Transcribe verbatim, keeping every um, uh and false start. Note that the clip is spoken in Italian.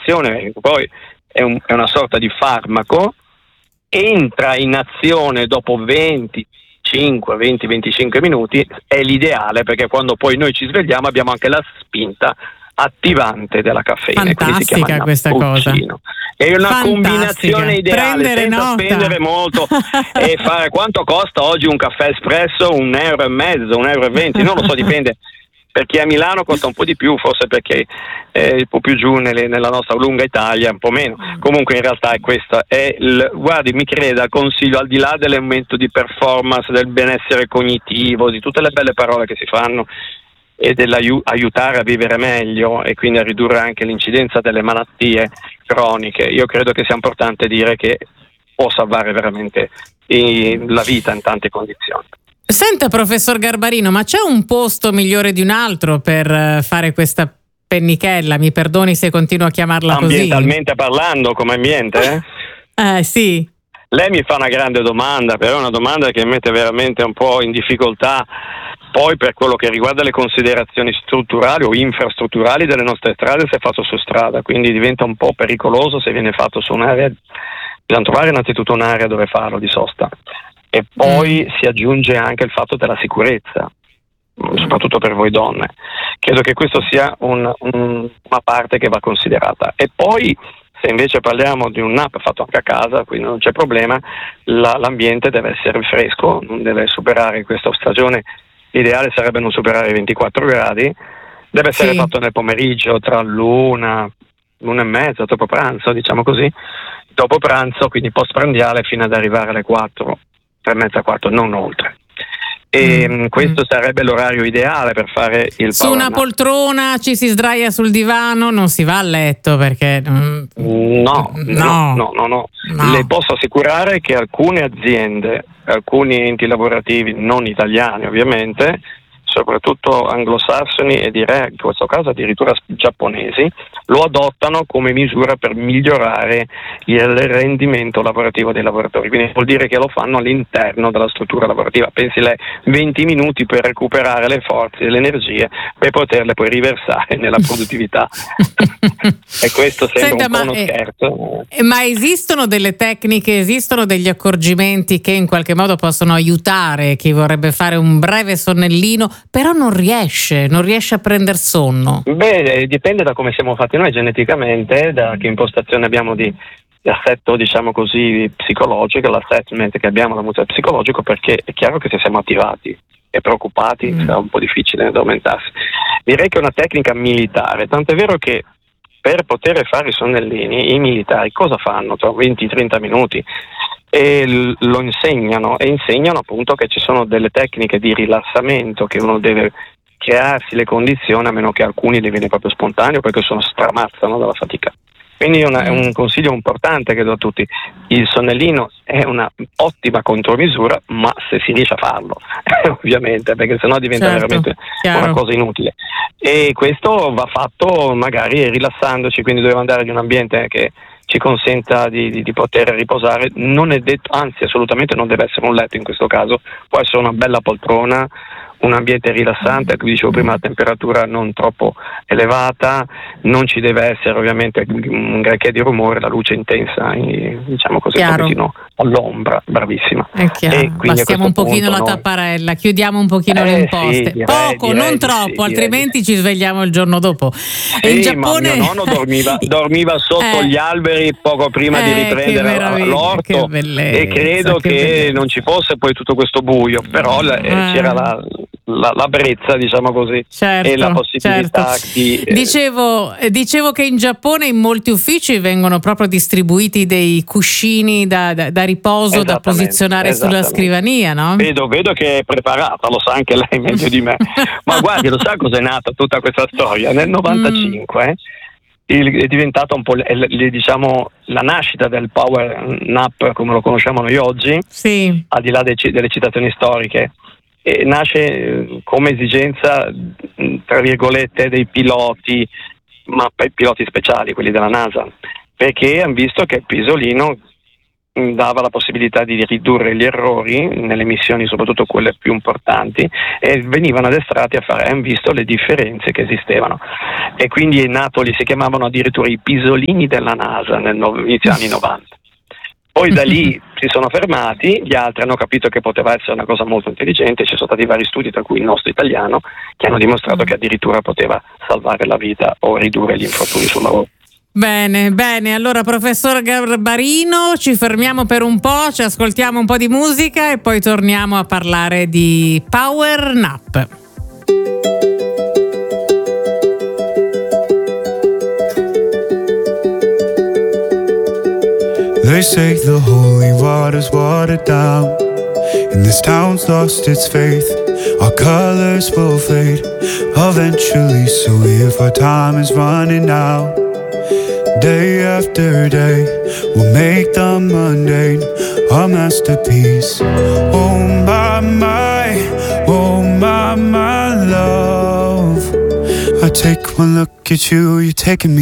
combinazione, poi è, un, è una sorta di farmaco, entra in azione dopo venticinque venti venticinque minuti, è l'ideale, perché quando poi noi ci svegliamo abbiamo anche la spinta attivante della caffeina. Fantastica questa cosa. È una Fantastica. Combinazione ideale. Prendere senza nota. spendere molto e fare. Quanto costa oggi un caffè espresso? Un euro e mezzo, un euro e venti, non lo so, dipende. Per chi è a Milano costa un po' di più, forse perché è un po' più giù nelle, nella nostra lunga Italia un po' meno. Comunque in realtà è questo, è il, guardi, mi creda, consiglio, al di là dell'aumento di performance, del benessere cognitivo, di tutte le belle parole che si fanno e dell'aiutare a vivere meglio e quindi a ridurre anche l'incidenza delle malattie croniche, io credo che sia importante dire che può salvare veramente eh, la vita in tante condizioni. Senta, professor Garbarino, ma c'è un posto migliore di un altro per fare questa pennichella? Mi perdoni se continuo a chiamarla così. Ambientalmente parlando, come ambiente? Eh sì. Lei mi fa una grande domanda, però è una domanda che mi mette veramente un po' in difficoltà. Poi per quello che riguarda le considerazioni strutturali o infrastrutturali delle nostre strade, si è fatto su strada, quindi diventa un po' pericoloso se viene fatto su un'area. Bisogna trovare innanzitutto un'area dove farlo di sosta e poi mm. si aggiunge anche il fatto della sicurezza, soprattutto per voi donne. Credo che questo sia un, un, una parte che va considerata. E poi se invece parliamo di un nap fatto anche a casa, quindi non c'è problema, la, l'ambiente deve essere fresco, non deve superare questa stagione. L'ideale sarebbe non superare i ventiquattro gradi, deve essere sì. fatto nel pomeriggio tra l'una, l'una e mezza, dopo pranzo, diciamo così, dopo pranzo, quindi post prandiale fino ad arrivare alle quattro, tre e mezza, quattro, non oltre. E mm. questo mm. sarebbe l'orario ideale per fare il su una nap. Poltrona ci si sdraia sul divano, non si va a letto perché no no no no, no, no. no. Le posso assicurare che alcune aziende, alcuni enti lavorativi non italiani ovviamente, soprattutto anglosassoni e direi in questo caso addirittura giapponesi, lo adottano come misura per migliorare il rendimento lavorativo dei lavoratori, quindi vuol dire che lo fanno all'interno della struttura lavorativa. Pensi lei, venti minuti per recuperare le forze e le energie per poterle poi riversare nella produttività. E questo sembra Senta, un po' uno eh, scherzo. Ma esistono delle tecniche, esistono degli accorgimenti che in qualche modo possono aiutare chi vorrebbe fare un breve sonnellino però non riesce, non riesce a prendere sonno? Beh, dipende da come siamo fatti noi geneticamente, da che impostazione abbiamo di, di assetto, diciamo così, psicologico, l'assessment che abbiamo da punto di vista psicologico, perché è chiaro che se siamo attivati e preoccupati mm. sarà un po' difficile addormentarsi. Direi che è una tecnica militare, tant'è vero che per poter fare i sonnellini i militari cosa fanno? Tra venti trenta minuti e lo insegnano e insegnano appunto che ci sono delle tecniche di rilassamento che uno deve crearsi le condizioni, a meno che alcuni le viene proprio spontaneo perché sono stramazzano dalla fatica. Quindi una, è un consiglio importante che do a tutti: il sonnellino è una ottima contromisura, ma se si riesce a farlo ovviamente, perché sennò diventa certo, veramente chiaro. Una cosa inutile, e questo va fatto magari rilassandoci, quindi dobbiamo andare in un ambiente che ci consenta di, di, di poter riposare. Non è detto, anzi assolutamente non deve essere un letto in questo caso, può essere una bella poltrona, un ambiente rilassante, come dicevo prima, la temperatura non troppo elevata, non ci deve essere ovviamente un granché di rumore, la luce intensa, diciamo così, un pochettino all'ombra, bravissima. È chiaro, bastiamo un pochino la tapparella, chiudiamo un pochino eh, le imposte, sì, direi, poco, direi, non troppo, sì, altrimenti ci svegliamo il giorno dopo. Sì, e in Giappone... ma mio nonno dormiva, dormiva sotto eh, gli alberi poco prima eh, di riprendere l'orto, bellezza, e credo che, che non ci fosse poi tutto questo buio, però eh. c'era la La, la brezza, diciamo così, certo, e la possibilità certo. di eh... dicevo, dicevo che in Giappone in molti uffici vengono proprio distribuiti dei cuscini da, da, da riposo da posizionare sulla scrivania, no? Vedo, vedo che è preparata, lo sa anche lei meglio di me. Ma guardi, lo sa cos'è nata tutta questa storia? Nel novantacinque mm. il, è diventata un po' le, le, diciamo la nascita del power nap come lo conosciamo noi oggi, sì. al di là de, delle citazioni storiche. E nasce come esigenza, tra virgolette, dei piloti, ma piloti speciali, quelli della NASA, perché hanno visto che il pisolino mh, dava la possibilità di ridurre gli errori nelle missioni, soprattutto quelle più importanti, e venivano addestrati a fare, hanno visto le differenze che esistevano, e quindi in Napoli si chiamavano addirittura i pisolini della NASA nel no- inizio anni novanta. Poi da lì si sono fermati, gli altri hanno capito che poteva essere una cosa molto intelligente, ci sono stati vari studi, tra cui il nostro italiano, che hanno dimostrato che addirittura poteva salvare la vita o ridurre gli infortuni sul lavoro. Bene, bene, allora professor Garbarino, ci fermiamo per un po', ci ascoltiamo un po' di musica e poi torniamo a parlare di Power Nap. They say the holy water's watered down, and this town's lost its faith. Our colors will fade eventually, so if our time is running out, day after day, we'll make the mundane a masterpiece. Oh my, my, oh my, my love, I take one look at you, you're taking me